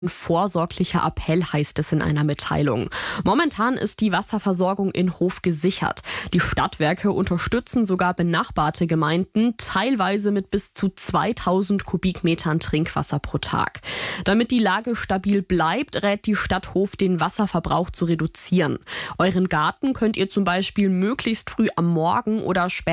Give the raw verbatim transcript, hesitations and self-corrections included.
Vorsorglicher Appell, heißt es in einer Mitteilung. Momentan ist die Wasserversorgung in Hof gesichert. Die Stadtwerke unterstützen sogar benachbarte Gemeinden, teilweise mit bis zu zweitausend Kubikmetern Trinkwasser pro Tag. Damit die Lage stabil bleibt, rät die Stadt Hof, den Wasserverbrauch zu reduzieren. Euren Garten könnt ihr zum Beispiel möglichst früh am Morgen oder später